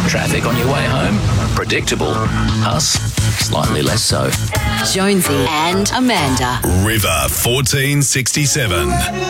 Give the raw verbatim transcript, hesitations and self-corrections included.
Traffic on your way home? Predictable. Us, slightly less so. Jonesy and Amanda. River fourteen sixty-seven.